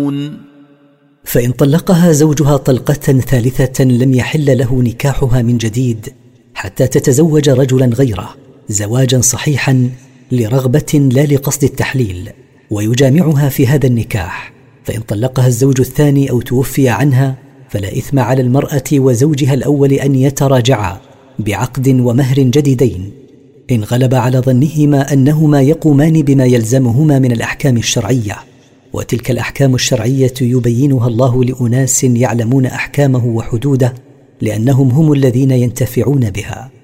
يعلمون. فإن طلقها زوجها طلقة ثالثة لم يحل له نكاحها من جديد حتى تتزوج رجلا غيره زواجا صحيحا لرغبة لا لقصد التحليل، ويجامعها في هذا النكاح. فإن طلقها الزوج الثاني أو توفي عنها فلا إثم على المرأة وزوجها الأول أن يتراجعا بعقد ومهر جديدين إن غلب على ظنهما أنهما يقومان بما يلزمهما من الأحكام الشرعية، وتلك الأحكام الشرعية يبينها الله لأناس يعلمون أحكامه وحدوده، لأنهم هم الذين ينتفعون بها.